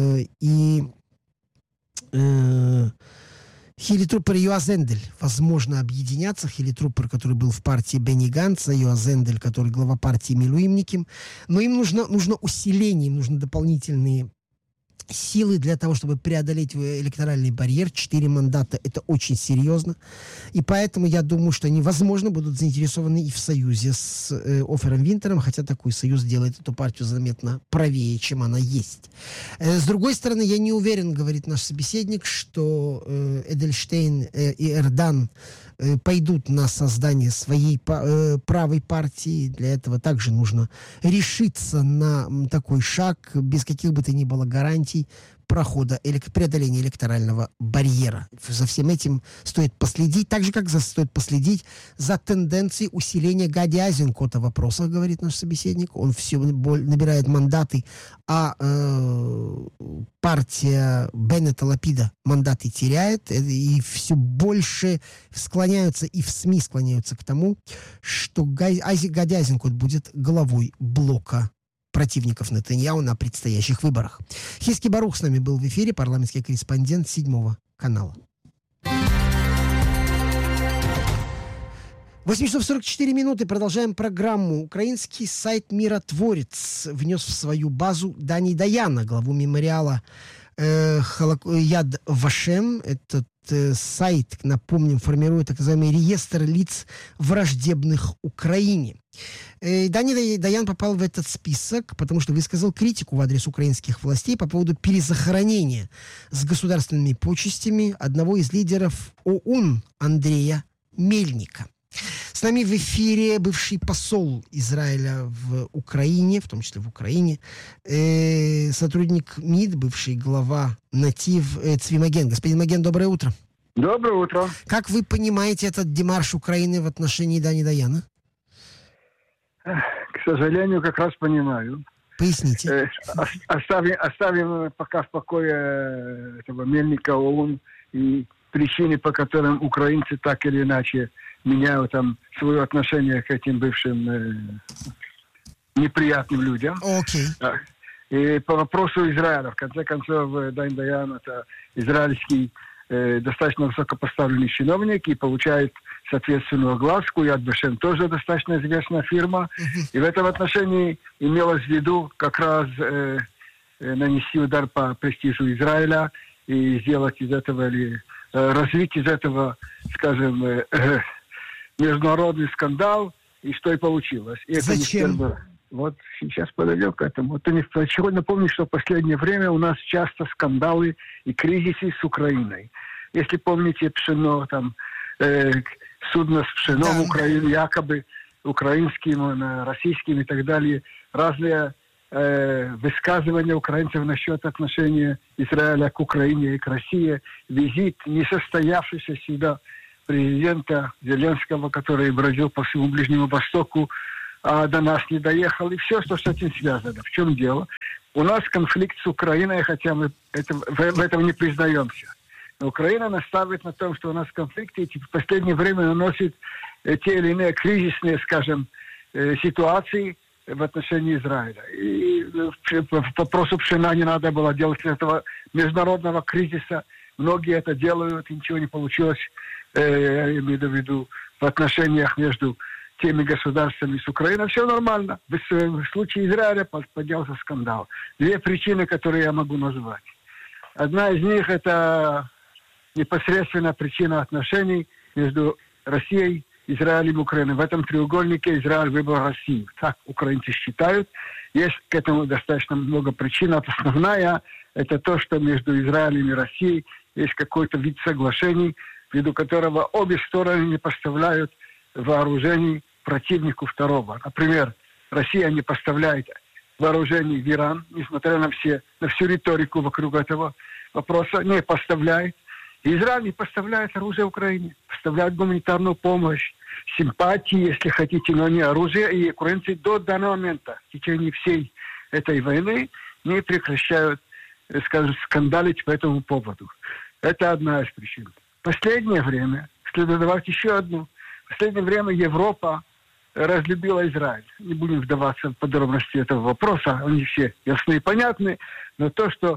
Хилли Трупер и Йоаз Эндель, возможно, объединятся. Хилли Трупер, который был в партии Бенни Ганца, Йоаз Эндель, который глава партии Милуимники. Но им нужно усиление, им нужны дополнительные силы для того, чтобы преодолеть электоральный барьер. 4 мандата — это очень серьезно. И поэтому я думаю, что они, возможно, будут заинтересованы и в союзе с Офером Винтером, хотя такой союз делает эту партию заметно правее, чем она есть. С другой стороны, я не уверен, говорит наш собеседник, что Эдельштейн и Эрдан пойдут на создание своей правой партии. Для этого также нужно решиться на такой шаг без каких бы то ни было гарантий прохода, преодоления электорального барьера. За всем этим стоит последить, так же, как стоит последить за тенденцией усиления Гади Айзенкота в вопросах, говорит наш собеседник. Он все набирает мандаты, а партия Беннета Лапида мандаты теряет, и все больше склоняются, и в СМИ склоняются к тому, что Гади Айзенкот будет главой блока противников Нетаньяху на предстоящих выборах. Хиски Барух с нами был в эфире, парламентский корреспондент 7 канала. 8 часов 44 минуты. Продолжаем программу. Украинский сайт «Миротворец» внес в свою базу Дани Даяна, главу мемориала Яд Вашем. Этот сайт, напомним, формирует так называемый реестр лиц, враждебных Украине. Дани Даян попал в этот список, потому что высказал критику в адрес украинских властей по поводу перезахоронения с государственными почестями одного из лидеров ОУН Андрея Мельника. С нами в эфире бывший посол Израиля в Украине, в том числе в Украине, сотрудник МИД, бывший глава Натив Цви Маген. Господин Маген, доброе утро. Доброе утро. Как вы понимаете этот демарш Украины в отношении Дани Даяна? К сожалению, как раз понимаю. Поясните. Оставим пока в покое этого Мельника ОУН и причины, по которым украинцы так или иначе меняют там свое отношение к этим бывшим неприятным людям. Окей. И по вопросу Израиля, в конце концов, Дани Даян — это израильский достаточно высокопоставленный чиновник и получает соответственную огласку. Яд Вашем тоже достаточно известная фирма. И в этом отношении имелось в виду как раз нанести удар по престижу Израиля и сделать из этого, или развить из этого, скажем, международный скандал, и что и получилось. И Зачем? Это вот сейчас подойдем к этому. Это не хочу напомнить, что в последнее время у нас часто скандалы и кризисы с Украиной. Если помните пшено, там, судно с пшеном в Украине, якобы украинским, российским и так далее, разные высказывания украинцев насчет отношения Израиля к Украине и к России, визит несостоявшийся сюда президента Зеленского, который бродил по всему Ближнему Востоку, а до нас не доехал, и все, что с этим связано. В чем дело? У нас конфликт с Украиной, хотя мы в этом не признаемся. Но Украина настаивает на том, что у нас конфликт, и в последнее время наносит те или иные кризисные, скажем, ситуации в отношении Израиля. И по вопросу пшена не надо было делать этого международного кризиса. Многие это делают, и ничего не получилось, я имею в виду, в отношениях между теми государствами с Украиной. Все нормально. В случае Израиля поднялся скандал. Две причины, которые я могу назвать. Одна из них – это непосредственная причина отношений между Россией, Израилем и Украиной. В этом треугольнике Израиль выбрал Россию. Так украинцы считают. Есть к этому достаточно много причин. Основная – это то, что между Израилем и Россией есть какой-то вид соглашений, ввиду которого обе стороны не поставляют вооружений противнику второго. Например, Россия не поставляет вооружений в Иран, несмотря на всю риторику вокруг этого вопроса, не поставляет. Израиль не поставляет оружие Украине, поставляет гуманитарную помощь, симпатии, если хотите, но не оружие. И украинцы до данного момента, в течение всей этой войны, не прекращают, скажем, скандалить по этому поводу. Это одна из причин. В последнее время, следует добавить еще одну, в последнее время Европа разлюбила Израиль. Не будем вдаваться в подробности этого вопроса, они все ясны и понятны, но то, что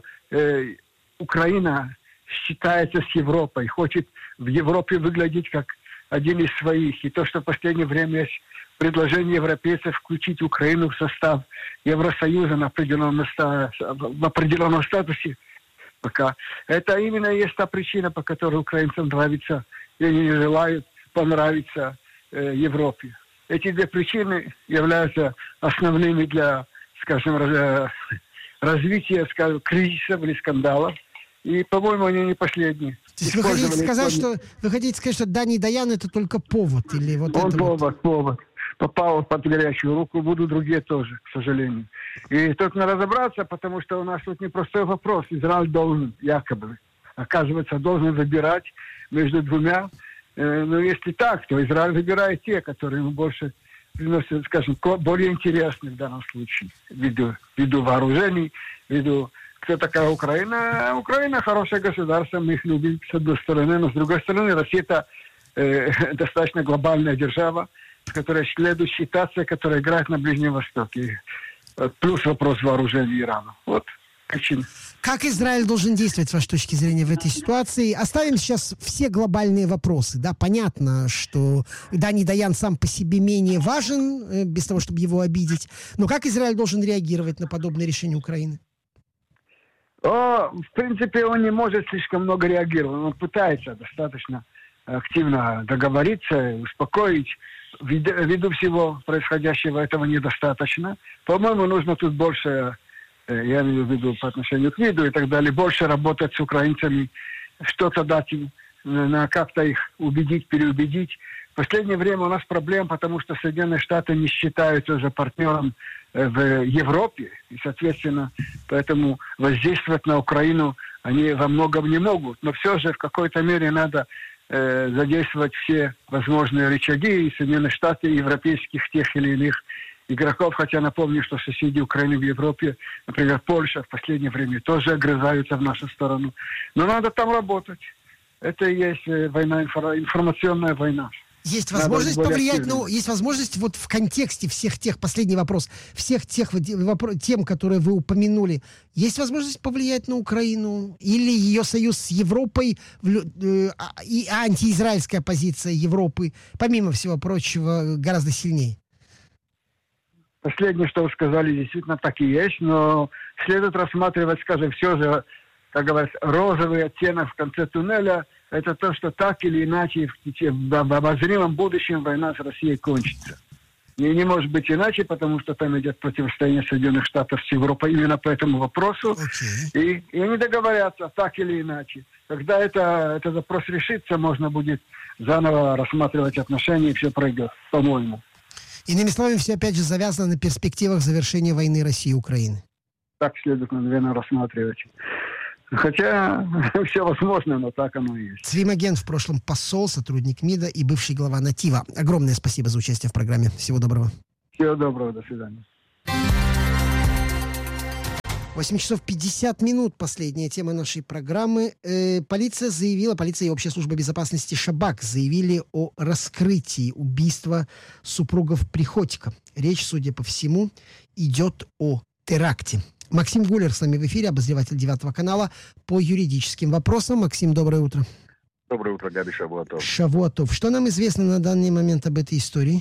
Украина считается с Европой, хочет в Европе выглядеть как один из своих, и то, что в последнее время есть предложение европейцев включить Украину в состав Евросоюза в определенном статусе, пока. Это именно есть та причина, по которой украинцам нравится и не желают понравиться Европе. Эти две причины являются основными для, скажем, развития, скажем, кризисов или скандалов. И, по-моему, они не последние. То есть вы хотите сказать, что Дани Даян это только повод? Или вот он это повод. Попал под горячую руку, будут другие тоже, к сожалению. И тут надо разобраться, потому что у нас тут непростой вопрос. Израиль должен, якобы, оказывается, должен выбирать между двумя. Но если так, то Израиль выбирает те, которые ему больше приносят, скажем, более интересны в данном случае. Ввиду вооружений, ввиду... Кто такая Украина? Украина хорошее государство, мы их любим с одной стороны, но с другой стороны Россия это достаточно глобальная держава, с которой следует считаться, которая играет на Ближнем Востоке. Плюс вопрос вооружения Ирана. Вот причина. Как Израиль должен действовать, с вашей точки зрения, в этой ситуации? Оставим сейчас все глобальные вопросы. Да, понятно, что Дани Даян сам по себе менее важен, без того, чтобы его обидеть. Но как Израиль должен реагировать на подобное решение Украины? В принципе, он не может слишком много реагировать. Он пытается достаточно активно договориться, успокоить. Ввиду всего происходящего этого недостаточно. По-моему, нужно тут больше, я имею в виду по отношению к виду и так далее, больше работать с украинцами, что-то дать им, как-то их убедить, переубедить. В последнее время у нас проблем, потому что Соединенные Штаты не считаются уже партнером в Европе, и, соответственно, поэтому воздействовать на Украину они во многом не могут. Но все же в какой-то мере надо задействовать все возможные рычаги, и Соединенные Штаты, и европейских тех или иных игроков, хотя напомню, что соседи Украины в Европе, например, Польша в последнее время тоже огрызаются в нашу сторону. Но надо там работать. Это и есть война, информационная война. Есть возможность повлиять, есть возможность вот в контексте всех тех, последний вопрос, всех тех тем, которые вы упомянули, есть возможность повлиять на Украину? Или ее союз с Европой и антиизраильская позиция Европы, помимо всего прочего, гораздо сильнее? Последнее, что вы сказали, действительно так и есть, но следует рассматривать, скажем, все же, как говорится, розовый оттенок в конце туннеля. Это то, что так или иначе в обозримом будущем война с Россией кончится. И не может быть иначе, потому что там идет противостояние Соединенных Штатов с Европой именно по этому вопросу. И они договорятся так или иначе. Когда этот вопрос решится, можно будет заново рассматривать отношения, и все пройдет, по-моему. Иными словами, все опять же завязано на перспективах завершения войны России и Украины. Так следует, наверное, рассматривать. Хотя все возможно, но так оно и есть. Цвим Агент, в прошлом посол, сотрудник МИДа и бывший глава Натива. Огромное спасибо за участие в программе. Всего доброго. Всего доброго, до свидания. 8 часов 50 минут. Последняя тема нашей программы. Полиция и Общая служба безопасности Шабак заявили о раскрытии убийства супругов Приходько. Речь, судя по всему, идет о теракте. Максим Гулер с нами в эфире, обозреватель 9 канала по юридическим вопросам. Максим, доброе утро. Доброе утро, Габи Шавуатов. Шавуатов. Что нам известно на данный момент об этой истории?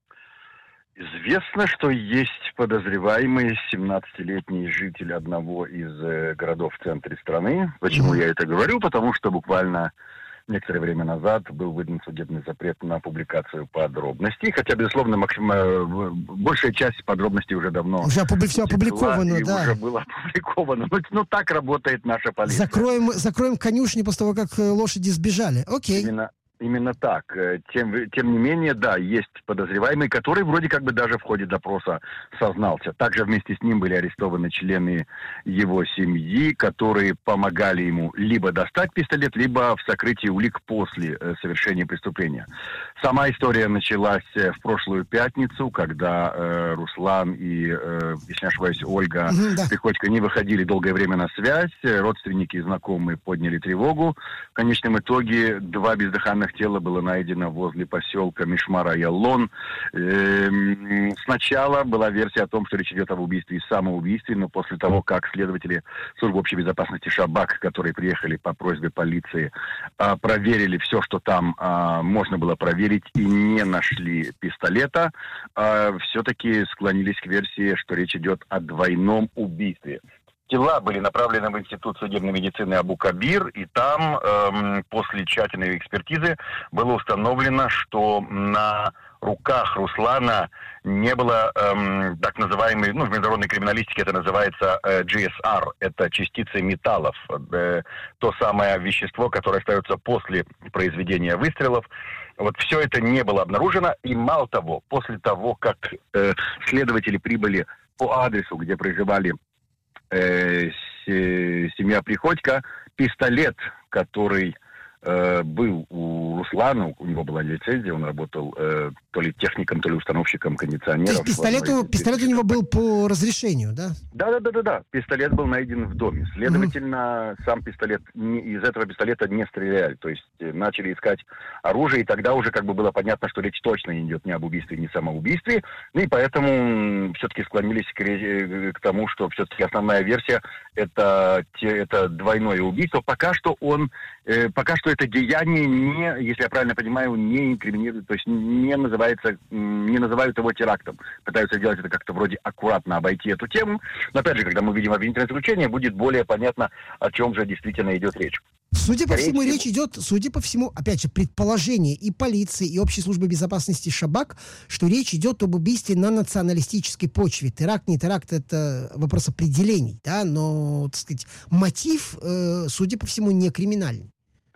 Известно, что есть подозреваемый 17-летний житель одного из городов в центре страны. Почему я это говорю? Потому что буквально некоторое время назад был выдан судебный запрет на публикацию подробностей. Хотя, безусловно, большая часть подробностей уже давно... Уже все опубликовано, да. Уже было опубликовано. Но так работает наша полиция. Закроем конюшни после того, как лошади сбежали. Окей. Именно так. Тем не менее, да, есть подозреваемый, который вроде как бы даже в ходе допроса сознался. Также вместе с ним были арестованы члены его семьи, которые помогали ему либо достать пистолет, либо в сокрытии улик после совершения преступления. Сама история началась в прошлую пятницу, когда Руслан и, если не ошибаюсь, Ольга Приходько не выходили долгое время на связь. Родственники и знакомые подняли тревогу. В конечном итоге 2 бездыханных тело было найдено возле поселка Мишмара-Яллон. Сначала была версия о том, что речь идет об убийстве и самоубийстве, но после того, как следователи службы общей безопасности Шабак, которые приехали по просьбе полиции, проверили все, что там можно было проверить, и не нашли пистолета, все-таки склонились к версии, что речь идет о двойном убийстве. Тела были направлены в Институт судебной медицины Абу-Кабир, и там после тщательной экспертизы было установлено, что на руках Руслана не было так называемой, в международной криминалистике это называется GSR, это частицы металлов, то самое вещество, которое остается после произведения выстрелов. Вот все это не было обнаружено, и мало того, после того, как следователи прибыли по адресу, где проживали семья Приходько, пистолет, который был у Руслана, у него была лицензия, он работал то ли техником, то ли установщиком кондиционеров. То есть пистолет у него был по разрешению, да? Да. Пистолет был найден в доме. Следовательно, сам пистолет, из этого пистолета не стреляли. То есть начали искать оружие, и тогда уже как бы было понятно, что речь точно не идет ни об убийстве, ни самоубийстве. Ну и поэтому все-таки склонились к тому, что все-таки основная версия это двойное убийство. Пока что это деяние не, если я правильно понимаю, не инкриминирует, то есть не называют его терактом. Пытаются сделать это как-то вроде аккуратно обойти эту тему. Но опять же, когда мы видим обвинительное заключение, будет более понятно, о чем же действительно идет речь. Судя по всему, речь идет, опять же, предположение и полиции, и Общей службы безопасности Шабак, что речь идет об убийстве на националистической почве. Теракт, не теракт, это вопрос определений, да, но, так сказать, мотив, судя по всему, не криминальный.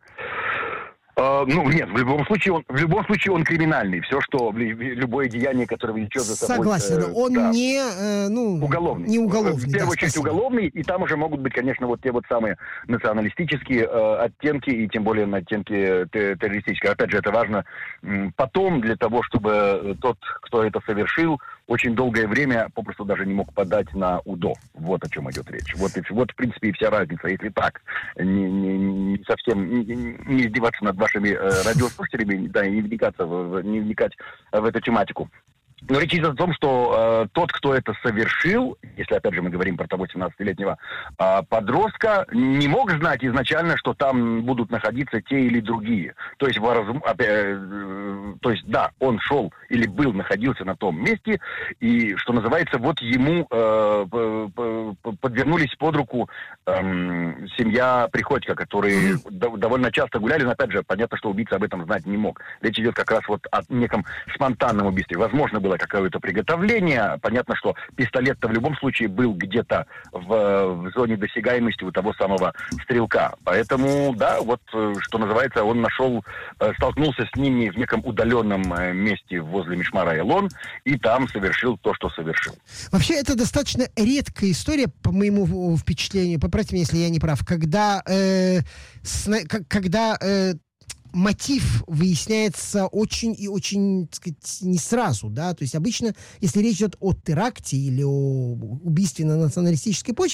Нет, в любом случае он криминальный. Все, что любое деяние, которое влечет за собой... Согласен, он уголовный. Не уголовный. В первую очередь уголовный, и там уже могут быть, конечно, вот те вот самые националистические оттенки, и тем более оттенки террористические. Опять же, это важно потом для того, чтобы тот, кто это совершил, очень долгое время попросту даже не мог подать на УДО. Вот о чем идет речь. Вот в принципе, и вся разница. Если так, не совсем не издеваться над вашими радиослушателями, да, и не вникать в эту тематику. Но речь идет о том, что тот, кто это совершил, если опять же мы говорим про того 17-летнего подростка, не мог знать изначально, что там будут находиться те или другие. То есть, да, он шел или находился на том месте, и, что называется, вот ему подвернулись под руку семья Приходько, которые довольно часто гуляли, но опять же, понятно, что убийца об этом знать не мог. Речь идет как раз вот о неком спонтанном убийстве. Возможно, было было какое-то приготовление. Понятно, что пистолет-то в любом случае был где-то в зоне досягаемости у того самого стрелка. Поэтому, да, вот, что называется, он столкнулся с ними в неком удаленном месте возле Мишмара Элон, и там совершил то, что совершил. Вообще, это достаточно редкая история, по моему впечатлению, поправьте меня, если я не прав, когда мотив выясняется очень и очень, так сказать, не сразу, да, то есть обычно, если речь идет о теракте или о убийстве на националистической почве,